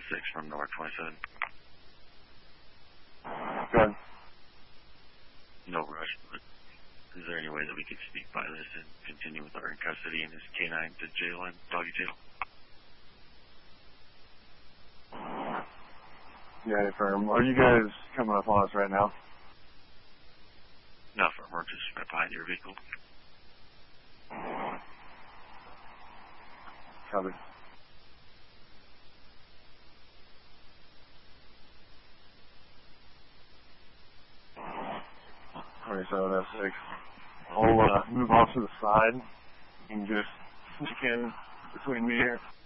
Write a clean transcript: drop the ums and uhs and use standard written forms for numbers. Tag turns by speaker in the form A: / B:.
A: 6 from North 27.
B: Good.
A: No rush, but is there any way that we could speak by this and continue with our in custody and his canine to jail and doggy jail?
B: Yeah, firm. Are you guys coming up on us right now?
A: No, firm. We're just right behind your vehicle.
B: Copy. 27 F6. I'll move off to the side and just sneak in between me here.